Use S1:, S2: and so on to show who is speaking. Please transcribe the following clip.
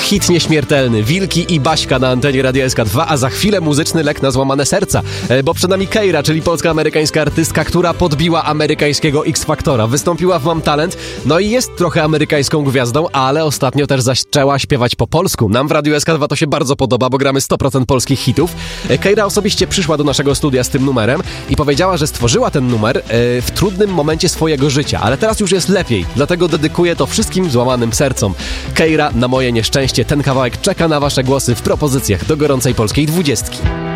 S1: Hit nieśmiertelny, Wilki i Baśka na antenie Radia SK2, a za chwilę muzyczny lek na złamane serca, bo przed nami Keira, czyli polsko-amerykańska artystka, która podbiła amerykańskiego X-Factora. Wystąpiła w Mam Talent, no i jest trochę amerykańską gwiazdą, ale ostatnio też zaczęła śpiewać po polsku. Nam w Radiu SK2 to się bardzo podoba, bo gramy 100% polskich hitów. Keira osobiście przyszła do naszego studia z tym numerem i powiedziała, że stworzyła ten numer w trudnym momencie swojego życia, ale teraz już jest lepiej, dlatego dedykuję to wszystkim złamanym sercom. Keira, na moje nieszczęście, ten kawałek czeka na wasze głosy w propozycjach do gorącej polskiej 20.